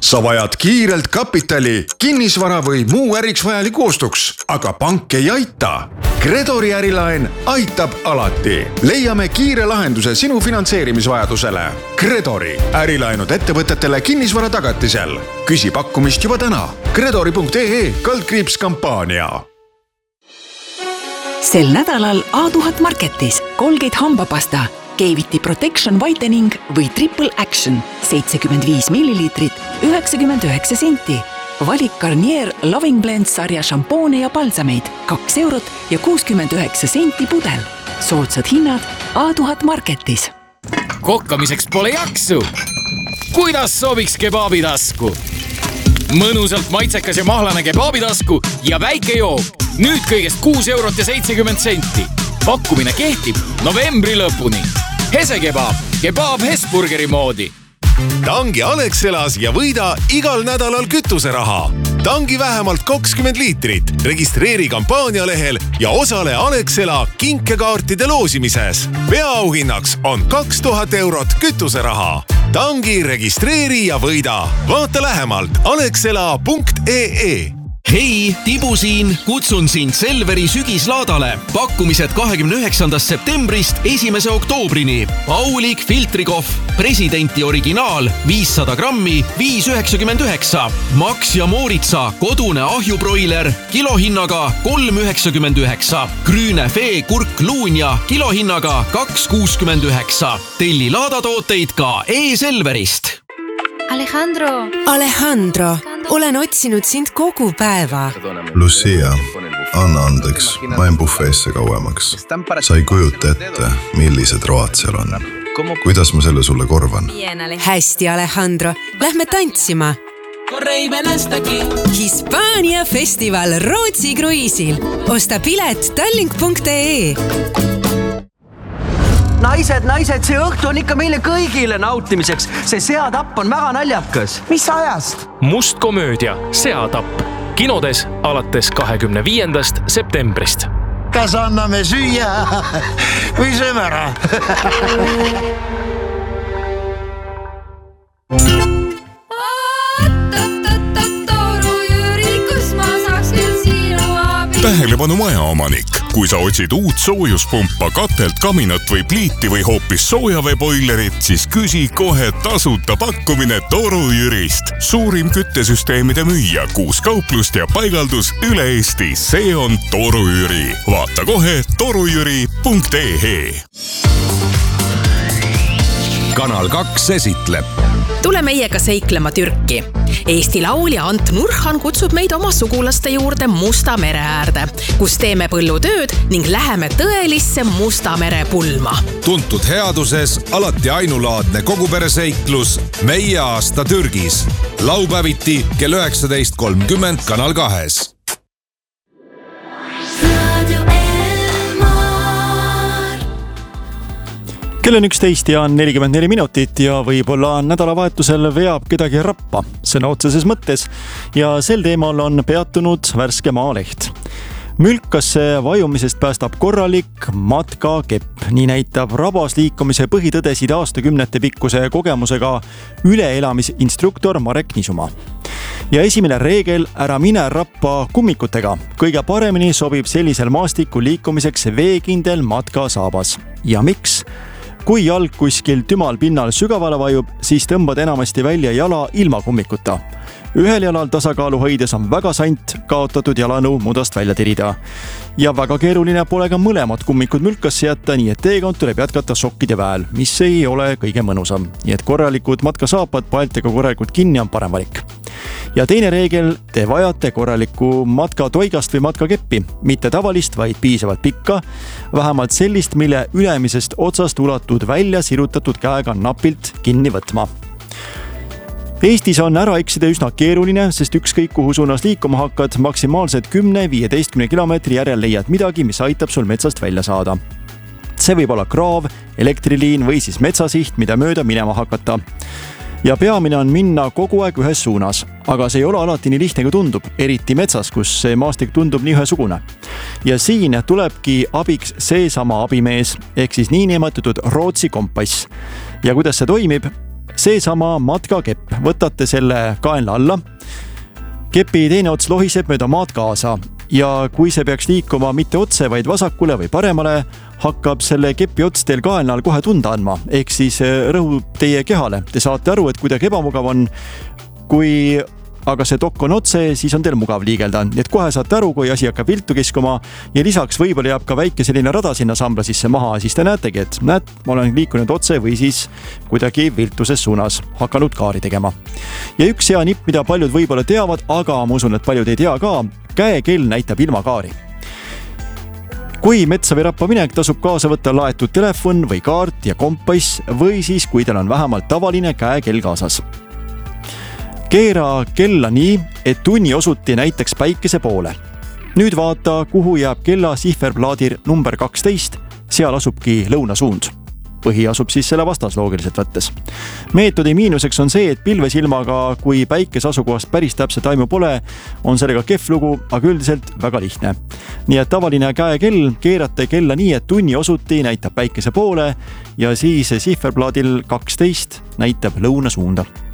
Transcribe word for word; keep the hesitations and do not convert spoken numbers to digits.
sa vajad kiirelt kapitali, kinnisvara või muu äriks vajaliku ostuks, aga pank ei aita. Credori ärilaen aitab alati. Leiame kiire lahenduse sinu finantseerimisvajadusele. Credori ärilaenud ettevõtetele kinnisvara tagatisel. Küsi pakkumist juba täna. Credori punkt ee kaldkriips kampaania. Sel nädalal A tuhat Marketis Colgate hambapasta, Cavity Protection Whitening või Triple Action seitsekümmend viis milliliitrit, üheksakümmend üheksa senti. Valik Garnier Loving Blend sarja šampoone ja palsameid kaks eurot ja kuuskümmend üheksa senti pudel. Soodsad hinnad A tuhat Marketis. Kokkamiseks pole jaksu. Kuidas sobiks kebaabitasku? Mõnusalt maitsekas ja mahlane kebaabitasku ja väike jook. Nüüd kõigest kuus eurot ja seitsekümmend senti. Pakkumine kehtib novembri lõpuni. Hese kebaab, kebaab Hesburgeri moodi. Tangi Alexelas ja võida igal nädalal kütuseraha. Tangi vähemalt kakskümmend liitrit, registreeri kampaanialehel ja osale Alexela kinkekaartide loosimises. Peaauhinnaks on kaks tuhat eurot kütuseraha. Tangi registreeri ja võida. Vaata lähemalt alexela punkt ee. Hei, Tibu siin, kutsun sind Selveri sügislaadale. Pakkumised kahekümne üheksandast septembrist esimese oktoobrini. Aulik filtrikohv, presidenti originaal, viissada grammi, viis üheksakümmend üheksa. Max ja Mooritsa, kodune ahjubroiler, kilohinnaga kolm üheksakümmend üheksa. Krüüne Fee kurk luunja, kilohinnaga kaks kuuskümmend üheksa. Telli laadatooteid ka e-Selverist. Alejandro! Alejandro, olen otsinud sind kogu päeva. Lucia, anna andeks, ma en bufeesse kauemaks. Sa ei kujuta ette, millised road seal on. Kuidas ma selle sulle korvan? Hästi, Alejandro. Lähme tantsima. Hispaania festival Rootsi kruiisil. Osta pilet tallink punkt ee. Naised, naised, see õhtu on ikka meile kõigile nautimiseks. See seatapp on väga naljakas. Mis ajast? Must komöödia, seatapp. Kinodes alates kahekümne viiendast septembrist. Kas anname süüa või sööme ära? Tähelepanu majaomanik. Kui sa otsid uut soojuspumpa, katelt, kaminat või pliiti või hoopis soojaveeboilerit, siis küsi kohe tasuta pakkumine Toru Jürist. Suurim küttesüsteemide müüja, kuus kauplust ja paigaldus üle Eesti. See on Toru Jüri. Vaata kohe torujüri punkt ee. Kanal kaks esitleb. Tule meiega seiklema Türki. Eesti laulja Ant Nurhan kutsub meid oma sugulaste juurde Musta mere äärde, kus teeme põllutööd ning läheme tõelisse Musta mere pulma. Tuntud headuses alati ainulaadne kogupereseiklus Meie aasta Türgis. Laupäeviti kell üheksateist kolmkümmend Kanal kahes. Kell on üksteist ja nelikümmend neli minutit ja võib-olla nädalavahetusel veab kedagi rappa, sõna otseses mõttes, ja sel teemal on peatunud värske Maaleht. Mülkasse vajumisest päästab korralik matkakepp. Nii näitab rabasliikumise põhitõdesid aastakümnete pikkuse kogemusega üleelamisinstruktor Marek Nisumaa. Ja esimene reegel, ära mine rappa kummikutega. Kõige paremini sobib sellisel maastikul liikumiseks veekindel matkasaabas. Ja miks? Kui jalg kuskil tümal pinnal sügavale vajub, siis tõmbad enamasti välja jala ilma kummikuta. Ühel jalal tasakaalu hoides on väga sant kaotatud jalanõu mudast välja tirida. Ja väga keeruline pole ka mõlemad kummikud mülkasse jätta, nii et teekond tuleb jätkata sokkide väel, mis ei ole kõige mõnusam. Nii et korralikud matkasaapad paeltega korralikult kinni on parem valik. Ja teine reegel, te vajate korralikku matkatoigast või matkakeppi, mitte tavalist, vaid piisavalt pikka, vähemalt sellist, mille ülemisest otsast ulatud välja sirutatud käega napilt kinni võtma. Eestis on ära eksida üsna keeruline, sest ükskõik kuhu suunas liikuma hakkad, maksimaalselt kümne viieteistkümne kilomeetri järel leiad midagi, mis aitab sul metsast välja saada. See võib olla kraav, elektriliin või siis metsasiht, mida mööda minema hakata. Ja peamine on minna kogu aeg ühes suunas, aga see ei ole alati nii lihtne kui tundub, eriti metsas, kus see maastik tundub nii ühesugune. Ja siin tulebki abiks seesama abimees, ehk siis niinimetatud Rootsi kompass. Ja kuidas see toimib? seesama matkakepp, võtate selle kaenla alla. Kepi teine ots lohiseb mööda maad kaasa ja kui see peaks liikuma mitte otse, vaid vasakule või paremale, hakkab selle kepi ots teil kaenlal kohe tunda andma, ehk siis rõhub teie kehale. Te saate aru, et kuidagi ebamugav on, kui aga see dokk on otse, siis on teil mugav liigelda. Nii et kohe saate aru, kui asi hakkab viltu kiskuma ja lisaks võib-olla jääb ka väike selline rada sinna sambla sisse maha, siis te näetegi, et näed, ma olen liikunud otse või siis kuidagi viltuses suunas hakanud kaari tegema. Ja üks hea nipp, mida paljud võib-olla teavad, aga ma usun, et paljud ei tea ka, käekell näitab ilma kaari. Kui metsa või rappa minek, tasub kaasa võtta laetud telefon või kaart ja kompass või siis kui teil on vähemalt tavaline käekell kaasas. Keera kella nii, et tunni osuti näiteks päikese poole. Nüüd vaata, kuhu jääb kella sihverplaadir number kaksteist, seal asubki lõunasuund. Põhi asub siis selle vastas loogiliselt võttes. Meetodi miinuseks on see, et pilvesilmaga, kui päikese asukohast päris täpselt aimu pole, on sellega kehv lugu, aga üldiselt väga lihtne. Nii et tavaline käekell, keerate kella nii, et tunni osuti näitab päikese poole ja siis sihverplaadil kaksteist näitab lõunasuunda.